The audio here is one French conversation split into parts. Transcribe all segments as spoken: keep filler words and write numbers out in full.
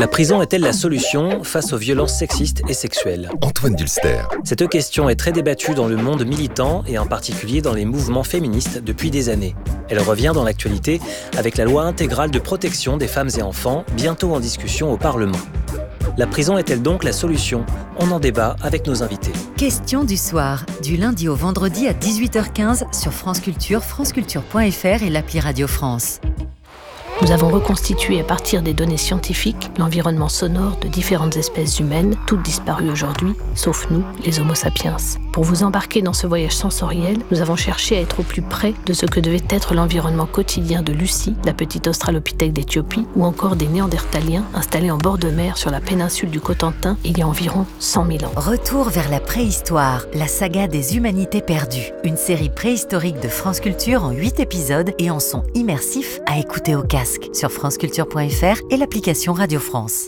La prison est-elle la solution face aux violences sexistes et sexuelles ? Antoine Dulster. Cette question est très débattue dans le monde militant et en particulier dans les mouvements féministes depuis des années. Elle revient dans l'actualité avec la loi intégrale de protection des femmes et enfants, bientôt en discussion au Parlement. La prison est-elle donc la solution ? On en débat avec nos invités. Question du soir, du lundi au vendredi à dix-huit heures quinze sur France Culture, franceculture point f r et l'appli Radio France. Nous avons reconstitué à partir des données scientifiques l'environnement sonore de différentes espèces humaines, toutes disparues aujourd'hui, sauf nous, les Homo sapiens. Pour vous embarquer dans ce voyage sensoriel, nous avons cherché à être au plus près de ce que devait être l'environnement quotidien de Lucie, la petite australopithèque d'Éthiopie, ou encore des Néandertaliens installés en bord de mer sur la péninsule du Cotentin il y a environ cent mille ans. Retour vers la préhistoire, la saga des humanités perdues. Une série préhistorique de France Culture en huit épisodes et en son immersif à écouter au casque sur franceculture point f r et l'application Radio France.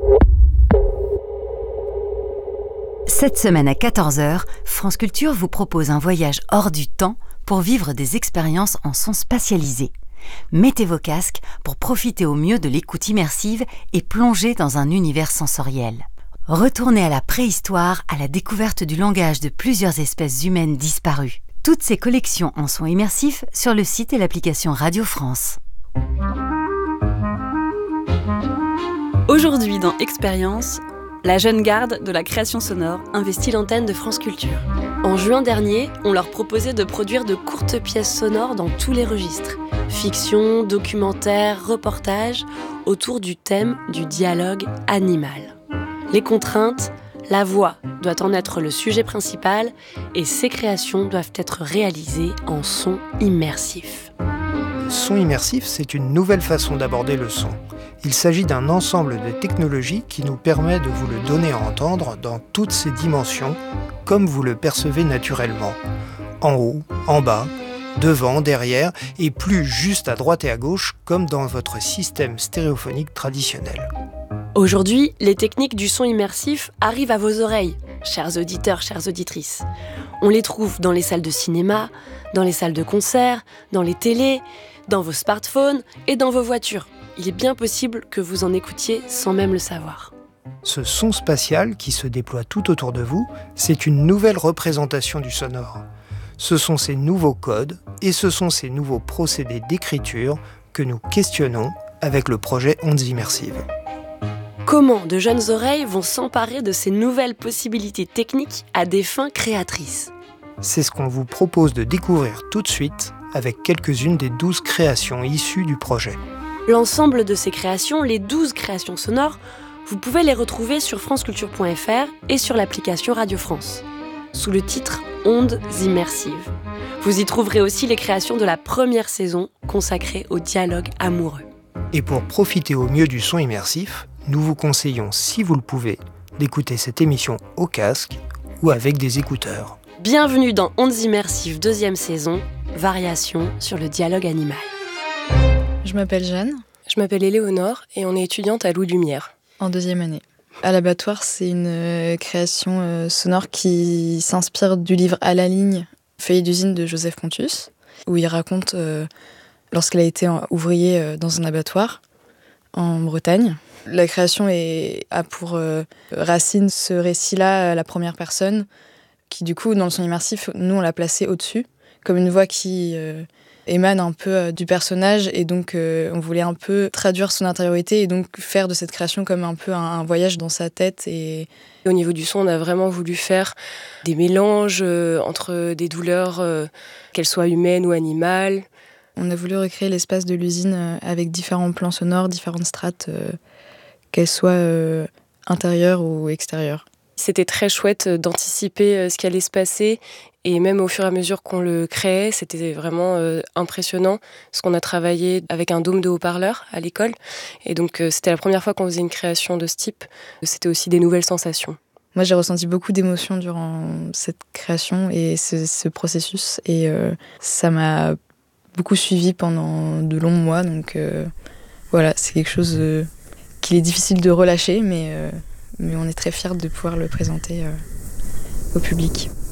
Cette semaine à quatorze heures, France Culture vous propose un voyage hors du temps pour vivre des expériences en son spatialisé. Mettez vos casques pour profiter au mieux de l'écoute immersive et plonger dans un univers sensoriel. Retournez à la préhistoire à la découverte du langage de plusieurs espèces humaines disparues. Toutes ces collections en son immersif sur le site et l'application Radio France. Aujourd'hui dans Expérience, la jeune garde de la création sonore investit l'antenne de France Culture. En juin dernier, on leur proposait de produire de courtes pièces sonores dans tous les registres. Fiction, documentaire, reportage, autour du thème du dialogue animal. Les contraintes, la voix doit en être le sujet principal et ces créations doivent être réalisées en son immersif. Son immersif, c'est une nouvelle façon d'aborder le son. Il s'agit d'un ensemble de technologies qui nous permet de vous le donner à entendre dans toutes ses dimensions, comme vous le percevez naturellement. En haut, en bas, devant, derrière, et plus juste à droite et à gauche, comme dans votre système stéréophonique traditionnel. Aujourd'hui, les techniques du son immersif arrivent à vos oreilles, chers auditeurs, chères auditrices. On les trouve dans les salles de cinéma, dans les salles de concert, dans les télés, dans vos smartphones et dans vos voitures. Il est bien possible que vous en écoutiez sans même le savoir. Ce son spatial qui se déploie tout autour de vous, c'est une nouvelle représentation du sonore. Ce sont ces nouveaux codes et ce sont ces nouveaux procédés d'écriture que nous questionnons avec le projet Ondes Immersives. Comment de jeunes oreilles vont s'emparer de ces nouvelles possibilités techniques à des fins créatrices ? C'est ce qu'on vous propose de découvrir tout de suite avec quelques-unes des douze créations issues du projet. L'ensemble de ces créations, les douze créations sonores, vous pouvez les retrouver sur franceculture point f r et sur l'application Radio France, sous le titre Ondes Immersives. Vous y trouverez aussi les créations de la première saison consacrée au dialogue amoureux. Et pour profiter au mieux du son immersif, nous vous conseillons, si vous le pouvez, d'écouter cette émission au casque ou avec des écouteurs. Bienvenue dans Ondes Immersives deuxième saison, variation sur le dialogue animal. Je m'appelle Jeanne. Je m'appelle Éléonore et on est étudiante à Louis Lumière. En deuxième année. À l'abattoir, c'est une euh, création euh, sonore qui s'inspire du livre À la ligne, Feuillet d'usine de Joseph Pontus, où il raconte euh, lorsqu'il a été ouvrier euh, dans un abattoir en Bretagne. La création est, a pour euh, racine ce récit-là à la première personne, qui du coup, dans le son immersif, nous on l'a placé au-dessus, comme une voix qui euh, émane un peu euh, du personnage, et donc euh, on voulait un peu traduire son intériorité et donc faire de cette création comme un peu un, un voyage dans sa tête. Et... Au niveau du son, on a vraiment voulu faire des mélanges euh, entre des douleurs, euh, qu'elles soient humaines ou animales. On a voulu recréer l'espace de l'usine euh, avec différents plans sonores, différentes strates, euh, qu'elles soient euh, intérieures ou extérieures. C'était très chouette d'anticiper ce qui allait se passer et même au fur et à mesure qu'on le créait, c'était vraiment euh, impressionnant parce qu'on a travaillé avec un dôme de haut-parleurs à l'école et donc euh, c'était la première fois qu'on faisait une création de ce type. C'était aussi des nouvelles sensations. Moi, j'ai ressenti beaucoup d'émotions durant cette création et ce, ce processus et euh, ça m'a beaucoup suivi pendant de longs mois. Donc euh, voilà, c'est quelque chose euh, qu'il est difficile de relâcher, mais... Euh, mais on est très fiers de pouvoir le présenter euh, au public.